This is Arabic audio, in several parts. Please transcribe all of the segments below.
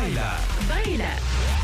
بايلة.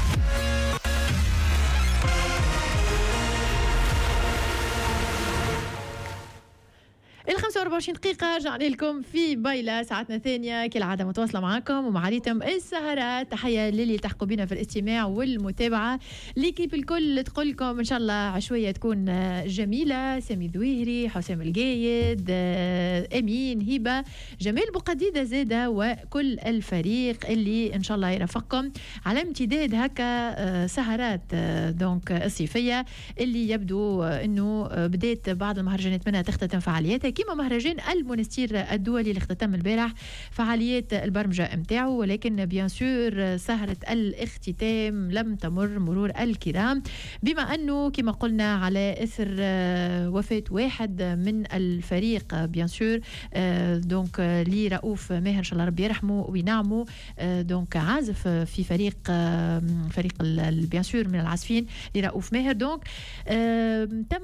الخمسة 24 دقيقة رجعنا لكم في بايلة، ساعتنا الثانية كالعادة متواصلة معاكم ومع ريتم السهرات. تحية للي تحقوا بنا في الاستماع والمتابعة. ليكيب الكل تقول لكم إن شاء الله عشوية تكون جميلة. سامي ذويهري، حسام القايد، أمين، هبة، جمال بوقديدة زادة، وكل الفريق اللي إن شاء الله يرافقكم على امتداد هكا سهرات دونك الصيفية اللي يبدو أنه بدأت بعض المهرجانات منها تختتم فعالياتها، كما مهرجان المونستير الدولي اللي اختتم البارح فعاليات البرمجة متاعه. ولكن بيان سور سهرة الاختتام لم تمر مرور الكرام، بما أنه كما قلنا على إثر وفاة واحد من الفريق بيان سور دونك لرؤوف ماهر إن شاء الله ربي يرحمه وينعمه، دونك عازف في فريق بيان سور من العازفين لرؤوف ماهر. دونك تم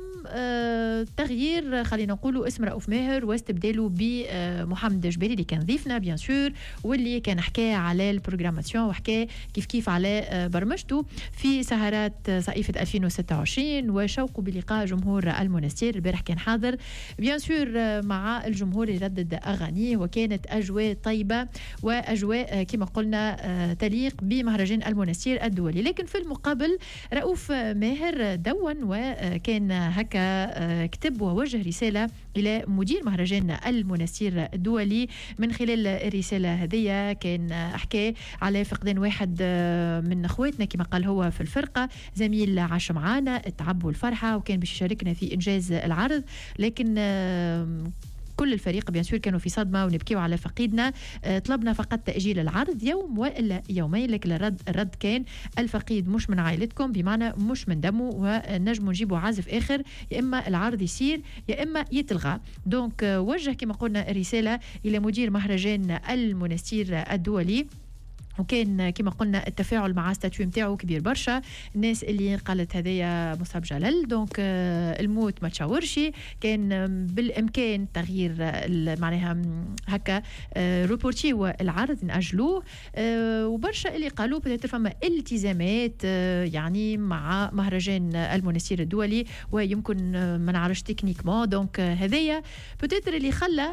تغيير خلينا نقولوا اسم رؤوف ماهر واستبداله بمحمد جبالي اللي كان ضيفنا بيان سور، واللي كان حكى على البروغراماسيون وحكى كيف على برمجته في سهرات صيفة 2026 وشوقه بلقاء جمهور المونستير. البارح كان حاضر بيان سور مع الجمهور يردد أغانيه، وكانت أجواء طيبة وأجواء كما قلنا تليق بمهرجان المونستير الدولي. لكن في المقابل رؤوف ماهر دون وكان هكا كتب ووجه رسالة إلى مدير مهرجان المونستير الدولي. من خلال الرسالة هذه كان حكى على فقدان واحد من أخواتنا كما قال هو في الفرقة، زميل عاش معانا التعب والفرحة وكان باش يشاركنا في إنجاز العرض، لكن كل الفريق بيان سور كانوا في صدمة ونبكيوا على فقيدنا. طلبنا فقط تأجيل العرض يوم وإلا يومين، لكن الرد كان الفقيد مش من عائلتكم، بمعنى مش من دمه، ونجموا نجيبوا عازف آخر، يا إما العرض يصير يا إما يتلغى. دونك وجه كما قلنا الرسالة إلى مدير مهرجان المونستير الدولي، وكان كما قلنا التفاعل مع ستاتيو متاعو كبير برشا. الناس اللي قالت هذايا مصعب جلال دونك الموت ما تشاورش، كان بالامكان تغيير معناها هكا روبورتي والعرض نأجلوه، وبرشا اللي قالوا بدات فما التزامات يعني مع مهرجان المونستير الدولي ويمكن ما نعرفش تكنيكمون. دونك هذايا بوتيتر اللي خلى